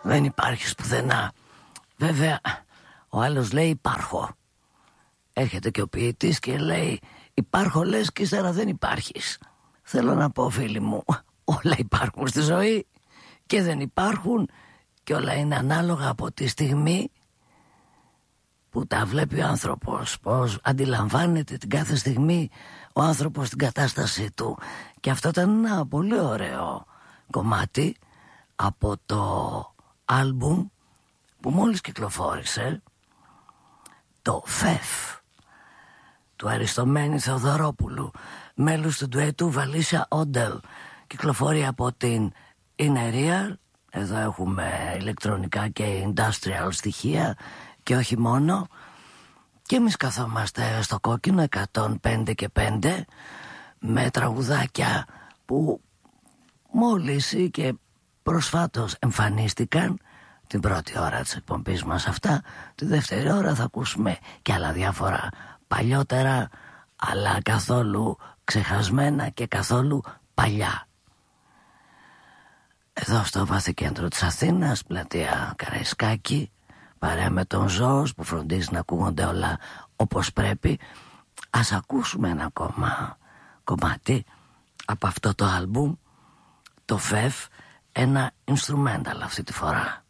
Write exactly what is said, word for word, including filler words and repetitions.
Δεν υπάρχεις πουθενά. Βέβαια ο άλλος λέει υπάρχω. Έρχεται και ο ποιητής και λέει υπάρχω λες και ύστερα δεν υπάρχεις. Θέλω να πω, φίλοι μου, όλα υπάρχουν στη ζωή και δεν υπάρχουν, και όλα είναι ανάλογα από τη στιγμή που τα βλέπει ο άνθρωπος, πώς αντιλαμβάνεται την κάθε στιγμή ο άνθρωπος την κατάστασή του. Και αυτό ήταν ένα πολύ ωραίο κομμάτι από το άλμπουμ που μόλις κυκλοφόρησε, το ΦΕΦ του Αριστομένη Θεοδωρόπουλου, μέλους του ντουέτου Βαλίσια Όντελ. Κυκλοφορεί από την Inerial. Εδώ έχουμε ηλεκτρονικά και industrial στοιχεία και όχι μόνο. Και εμείς καθόμαστε στο κόκκινο εκατόν πέντε και πέντε με τραγουδάκια που μόλις και προσφάτως εμφανίστηκαν την πρώτη ώρα της εκπομπής μας αυτά. Τη δεύτερη ώρα θα ακούσουμε και άλλα διάφορα παλιότερα, αλλά καθόλου ξεχασμένα και καθόλου παλιά. Εδώ στο βάθη κέντρο της Αθήνας, πλατεία Καραϊσκάκη, παρέα με τον Ζώος που φροντίζει να ακούγονται όλα όπως πρέπει, ας ακούσουμε ένα ακόμα κομμάτι από αυτό το άλμπουμ, το ΦΕΦ, ένα instrumental αυτή τη φορά.